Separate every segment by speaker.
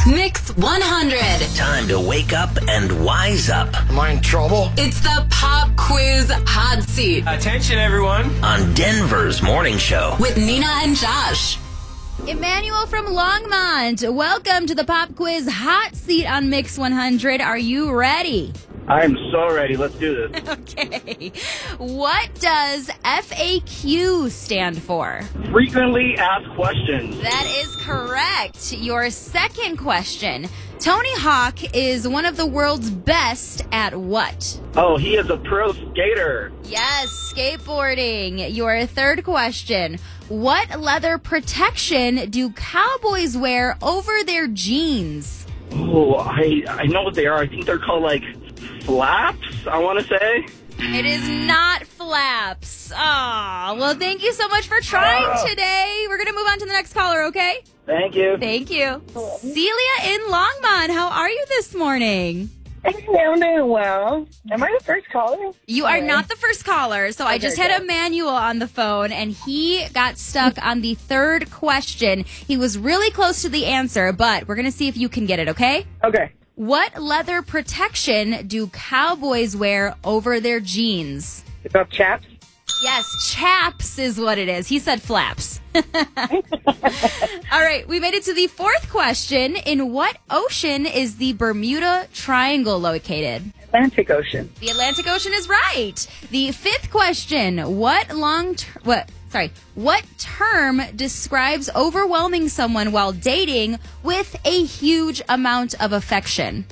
Speaker 1: Mix 100.
Speaker 2: Time to wake up and wise up.
Speaker 3: Am I in trouble?
Speaker 1: It's the Pop Quiz Hot Seat
Speaker 4: Attention, everyone.
Speaker 2: On Denver's Morning Show.
Speaker 1: with Nina and Josh.
Speaker 5: Emmanuel from Longmont, welcome to the Pop Quiz Hot Seat on Mix 100. Are you ready?
Speaker 6: I'm so ready. Let's do this.
Speaker 5: Okay. What does FAQ stand for?
Speaker 6: Frequently asked questions.
Speaker 5: That is correct. Your second question. Tony Hawk is one of the world's best at what?
Speaker 6: Oh, he is a pro skater.
Speaker 5: Yes, skateboarding. Your third question. What leather protection do cowboys wear over their jeans?
Speaker 6: Oh, I know what they are. I think they're called, like, flaps, I want to say.
Speaker 5: It is not flaps. Aw, well, thank you so much for trying today. We're going to move on to the next caller, okay?
Speaker 6: Thank you.
Speaker 5: Thank you. Celia in Longmont, how are you this morning?
Speaker 7: I'm doing well. Am I the first caller?
Speaker 5: You are not the first caller. So I just had Emmanuel on the phone, and he got stuck on the third question. He was really close to the answer, but we're going to see if you can get it, okay?
Speaker 7: Okay.
Speaker 5: What leather protection do cowboys wear over their jeans?
Speaker 7: It's about chaps.
Speaker 5: Yes, chaps is what it is. He said flaps. All right, we made it to the fourth question. In what ocean is the Bermuda Triangle located?
Speaker 7: Atlantic Ocean.
Speaker 5: The Atlantic Ocean is right. The fifth question. What term describes overwhelming someone while dating with a huge amount of affection?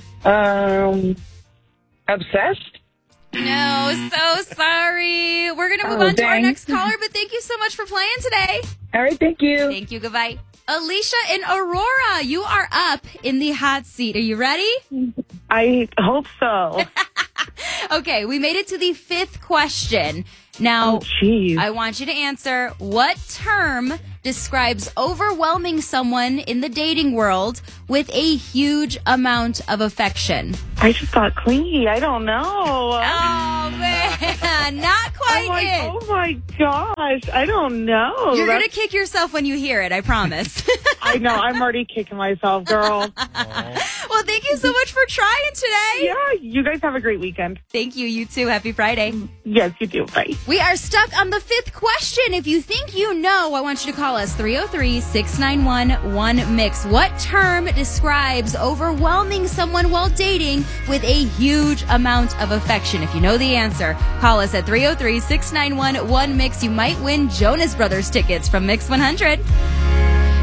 Speaker 7: Obsessed?
Speaker 5: No, so sorry. We're going to move on to our next caller, but thank you so much for playing today.
Speaker 7: All right, thank you.
Speaker 5: Thank you. Goodbye. Alicia in Aurora, you are up in the hot seat. Are you ready?
Speaker 7: I hope so.
Speaker 5: Okay, we made it to the fifth question. Now, I want you to answer what term describes overwhelming someone in the dating world with a huge amount of affection.
Speaker 7: I just thought clingy. I don't know.
Speaker 5: Oh, man. Not quite it.
Speaker 7: Oh, my gosh. I don't know.
Speaker 5: You're going to kick yourself when you hear it, I promise.
Speaker 7: I know. I'm already kicking myself, girl.
Speaker 5: Well, thank you so much for trying today.
Speaker 7: Yeah, you guys have a great weekend.
Speaker 5: Thank you. You too. Happy Friday.
Speaker 7: Yes, you do. Bye.
Speaker 5: We are stuck on the fifth question. If you think you know, I want you to call us 303-691-1MIX. What term describes overwhelming someone while dating with a huge amount of affection? If you know the answer, call us at 303-691-1MIX. You might win Jonas Brothers tickets from Mix 100.